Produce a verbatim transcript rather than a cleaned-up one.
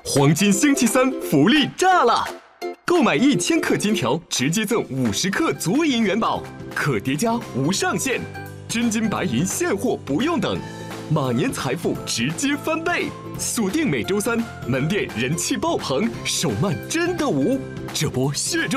黄金星期三福利炸了！购买一千克金条，直接赠五十克足银元宝，可叠加无上限，真金白银现货不用等，马年财富直接翻倍！锁定每周三，门店人气爆棚，手慢真的无，这波血赚！